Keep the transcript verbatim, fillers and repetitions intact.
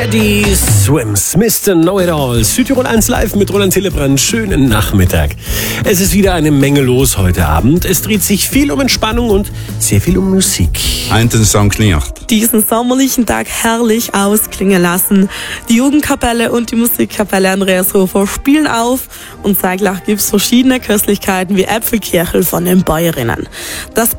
Teddy Swims, Mister Know-It-All. Südtirol eins live mit Roland Hillebrand. Schönen Nachmittag. Es ist wieder eine Menge los heute Abend. Es dreht sich viel um Entspannung und sehr viel um Musik. Einen Sankt Licht. Diesen sommerlichen Tag herrlich ausklingen lassen. Die Jugendkapelle und die Musikkapelle Andreashofer spielen auf und zeitgleich gibt es verschiedene Köstlichkeiten wie Äpfelkirchel von den Bäuerinnen. Das